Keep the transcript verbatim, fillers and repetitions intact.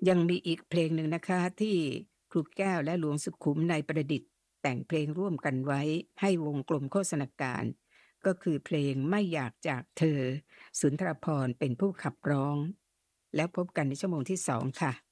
ยังมีอีกเพลงหนึ่งนะคะที่ครูแก้วและหลวงสุขุมนายประดิษฐ์แต่งเพลงร่วมกันไว้ให้วงกลมโฆษณาการก็คือเพลงไม่อยากจากเธอสุนทรภรณ์เป็นผู้ขับร้องแล้วพบกันในชั่วโมงที่สองค่ะ